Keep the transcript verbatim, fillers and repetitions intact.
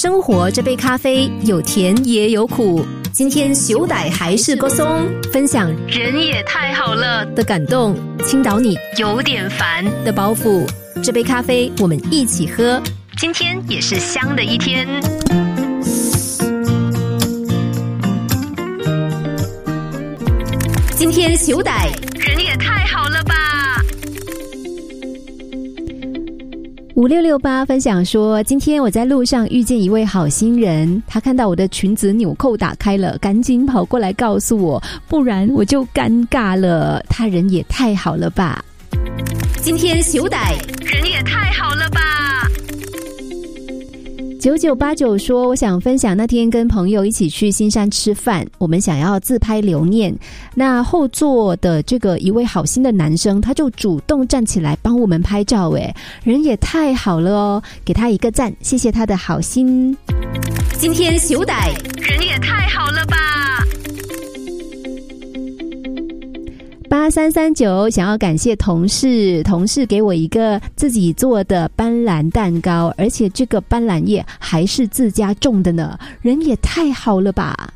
生活这杯咖啡有甜也有苦，今天熊仔还是个松，分享人也太好了的感动，倾倒你有点烦的包袱。这杯咖啡我们一起喝，今天也是香的一天。今天熊仔人也太好了吧。五六六八分享说，今天我在路上遇见一位好心人，他看到我的裙子纽扣打开了，赶紧跑过来告诉我，不然我就尴尬了。他人也太好了吧。今天熊仔人也太好了吧。九九八九说，我想分享那天跟朋友一起去新山吃饭，我们想要自拍留念，那后座的这个一位好心的男生，他就主动站起来帮我们拍照，诶，人也太好了哦，给他一个赞，谢谢他的好心。今天熊仔人也太好了吧。八三三九想要感谢同事，同事给我一个自己做的斑斓蛋糕，而且这个斑斓叶还是自家种的呢，人也太好了吧。